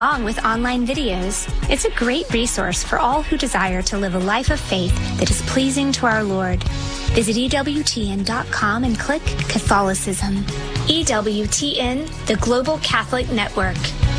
along with online videos. It's a great resource for all who desire to live a life of faith that is pleasing to our Lord. Visit EWTN.com and click Catholicism. EWTN, the Global Catholic Network.